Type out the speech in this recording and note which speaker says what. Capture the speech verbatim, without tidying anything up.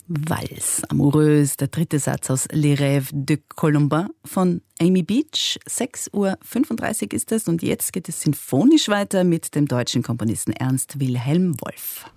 Speaker 1: Valse amoureuse, der dritte Satz aus Les Rêves de Colombin von Amy Beach. sechs Uhr fünfunddreißig ist es und jetzt geht es sinfonisch weiter mit dem deutschen Komponisten Ernst Wilhelm Wolf.